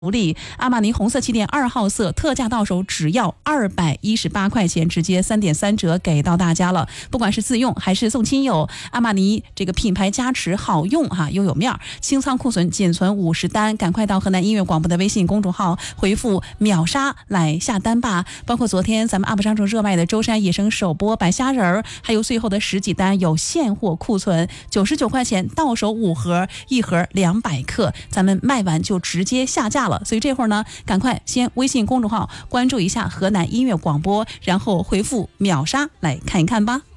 福利，阿玛尼红色气垫2号色特价到手只要218块钱，直接3.3折给到大家了。不管是自用还是送亲友，阿玛尼这个品牌加持好用又有面儿。清仓库存仅存50单，赶快到河南音乐广播的微信公众号回复秒杀来下单吧。包括昨天咱们 UP 商城热卖的舟山野生首播白虾仁儿，还有最后的10几单有现货库存，99块钱到手5盒，1盒200克，咱们卖完就直接下架了。所以这会儿呢，赶快先微信公众号关注一下河南音乐广播，然后回复秒杀来看一看吧。